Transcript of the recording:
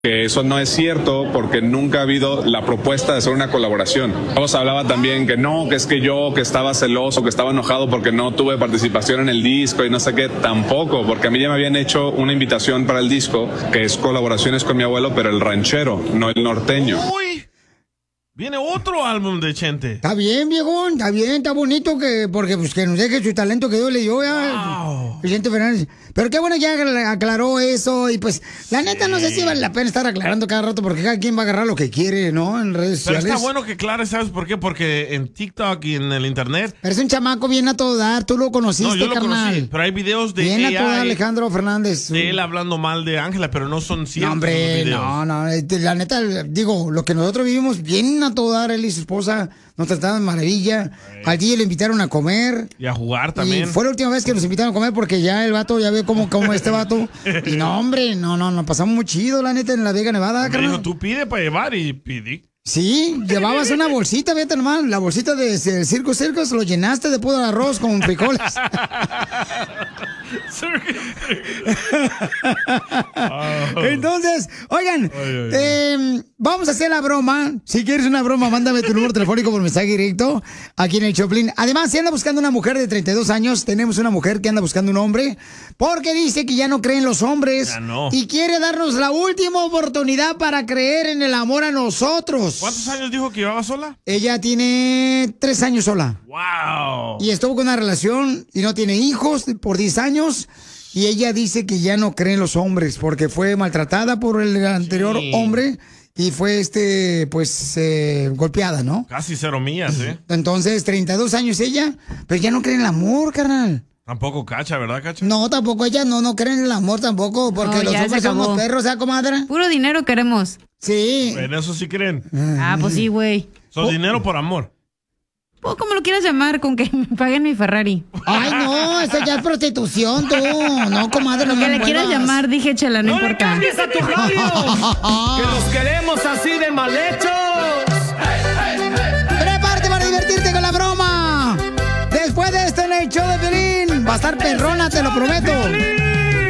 Que eso no es cierto porque nunca ha habido la propuesta de hacer una colaboración. Vamos, hablaba también que no, que es que yo que estaba celoso, que estaba enojado porque no tuve participación en el disco y no sé qué, tampoco, porque a mí ya me habían hecho una invitación para el disco, que es colaboraciones con mi abuelo, pero el ranchero, no el norteño. ¡Uy! Viene otro álbum de Chente. Está bien, viejón, está bien, está bonito porque pues, que nos deje su talento que Dios le dio ya. Wow. Vicente Fernández. Pero qué bueno que ya aclaró eso y pues la neta no sé si vale la pena estar aclarando cada rato porque cada quien va a agarrar lo que quiere, ¿no? En redes sociales. Pero está bueno que aclare, ¿sabes por qué? Porque en TikTok y en el internet... Pero es un chamaco bien a todo dar, tú lo conociste, No, yo lo carnal. conocí, pero hay videos de Bien a todo dar, AI, Alejandro Fernández. de él hablando mal de Ángela, pero no son ciertos No, hombre, los videos. no, la neta, digo, lo que nosotros vivimos bien a todo dar, él y su esposa nos trataban de maravilla. Al día le invitaron a comer. Y a jugar también. Y fue la última vez que nos invitaron a comer porque ya el vato, ya ve cómo este vato. Y no, hombre, no, pasamos muy chido, la neta, en la Vega Nevada, Me carnal. dijo, tú pide para llevar y pidí. Sí, llevabas una bolsita, fíjate nomás, la bolsita de Circus, lo llenaste de puro arroz con frijoles. Entonces, oigan, vamos a hacer la broma. Si quieres una broma, mándame tu número telefónico por mensaje directo aquí en el Choplin. Además, si anda buscando una mujer de 32 años, tenemos una mujer que anda buscando un hombre porque dice que ya no cree en los hombres Ya no. y quiere darnos la última oportunidad para creer en el amor a nosotros. ¿Cuántos años dijo que llevaba sola? Ella tiene 3 años sola. ¡Wow! Y estuvo con una relación y no tiene hijos por 10 años. Y ella dice que ya no cree en los hombres porque fue maltratada por el anterior hombre y fue, golpeada, ¿no? Casi 0 millas, ¿eh? Entonces, 32 años ella, pero ya no cree en el amor, carnal. Tampoco Cacha, ¿verdad, Cacha? No, tampoco ella no cree en el amor tampoco porque No, los ya hombres se acabó. somos perros, ¿sabes, comadre? Puro dinero queremos. Sí. En eso sí creen. Ah, pues sí, güey. Son dinero por amor. Pues como lo quieras llamar, con que me paguen mi Ferrari. Ay, no, eso ya es prostitución, tú. No, comadre, no Lo que me le quieras muevas. llamar, dije, Chela, no importa. ¡No le cambies a tu radio! ¡Que los queremos así de mal hechos! ¡Prepárate para divertirte con la broma! Después de esto en el show de Piolín, va a estar perrona, te lo prometo.